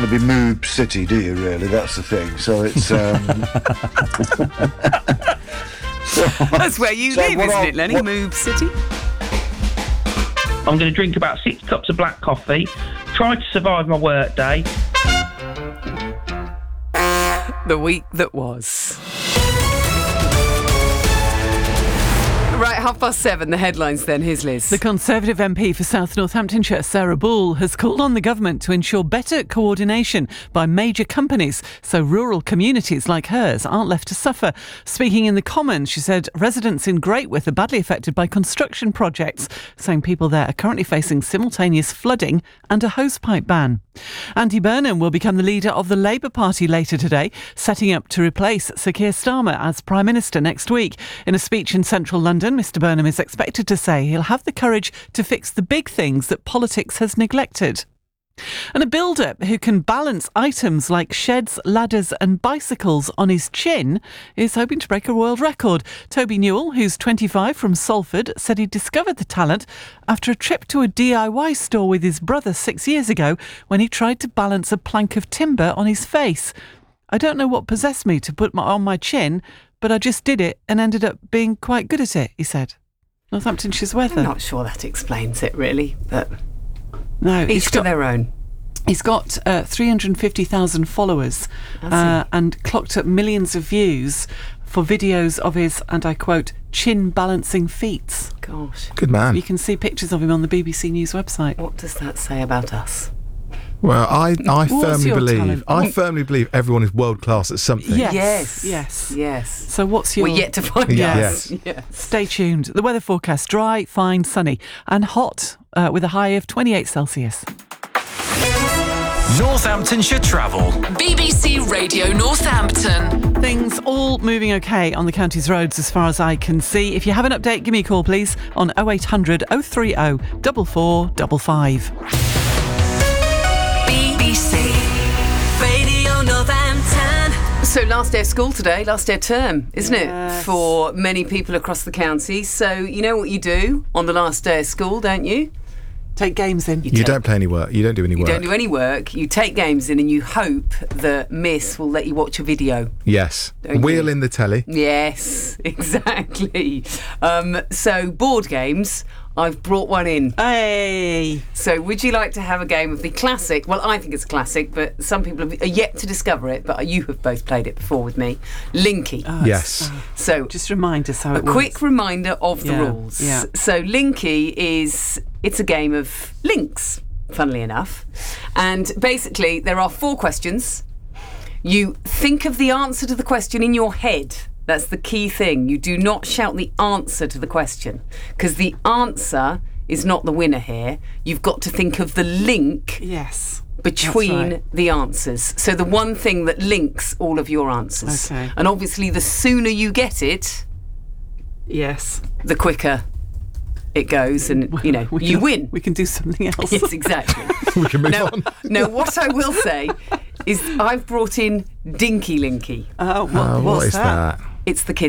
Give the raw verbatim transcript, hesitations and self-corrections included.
to be Moob City, do you, really? That's the thing. So it's... Um... so, That's where you so live, isn't I'll, it, Lenny? what... Moob City? I'm going to drink about six cups of black coffee, try to survive my work day. The week that was. Right, half past seven, the headlines then. Here's Liz. The Conservative M P for South Northamptonshire, Sarah Bull, has called on the government to ensure better coordination by major companies so rural communities like hers aren't left to suffer. Speaking in the Commons, she said residents in Greatwith are badly affected by construction projects, saying people there are currently facing simultaneous flooding and a hosepipe ban. Andy Burnham will become the leader of the Labour Party later today, setting up to replace Sir Keir Starmer as Prime Minister next week. In a speech in central London, Mr Burnham is expected to say he'll have the courage to fix the big things that politics has neglected. And a builder who can balance items like sheds, ladders and bicycles on his chin is hoping to break a world record. Toby Newell, who's twenty-five from Salford, said he discovered the talent after a trip to a D I Y store with his brother six years ago when he tried to balance a plank of timber on his face. I don't know what possessed me to put my on my chin, but I just did it and ended up being quite good at it, he said. Northamptonshire's weather. I'm not sure that explains it, really, but no, each to got, their own. He's got uh, three hundred fifty thousand followers uh, and clocked up millions of views for videos of his, and I quote, chin balancing feats. Gosh. Good man. You can see pictures of him on the B B C News website. What does that say about us? Well, I, I What's firmly your believe talent? I firmly believe everyone is world class at something. Yes. Yes. Yes. Yes. So what's your... We're yet to find Yes. out. Yes. Stay tuned. The weather forecast: dry, fine, sunny and hot uh, with a high of twenty-eight Celsius. Northamptonshire Travel. B B C Radio Northampton. Things all moving okay on the county's roads as far as I can see. If you have an update, give me a call please on oh eight hundred oh three oh four four five five. B B C Radio Northampton. So last day of school today, last day of term, isn't Yes. it? For many people across the county. So you know what you do on the last day of school, don't you? Take games in. You take- don't play any work. You don't do any You work. don't do any work. You take games in and you hope that Miss will let you watch a video. Yes. Don't Wheel you? in the telly. Yes, exactly. Um, so board games, I've brought one in. Hey! So would you like to have a game of the classic? Well, I think it's a classic, but some people have, are yet to discover it, but you have both played it before with me. Linky. Oh, Yes. So Just remind us how a it works. quick reminder of the Yeah, rules. yeah. So Linky is, it's a game of links, funnily enough. And basically there are four questions. You think of the answer to the question in your head. That's the key thing. You do not shout the answer to the question, because the answer is not the winner here. You've got to think of the link Yes. between right. the answers. So the one thing that links all of your answers. Okay. And obviously the sooner you get it, Yes. the quicker it goes, and you know, We you can- win. We can do something else. Yes, exactly. We can move now, on. now, what I will say is I've brought in Dinky Linky. Uh, what, Uh, what's what is that? that? It's the kids'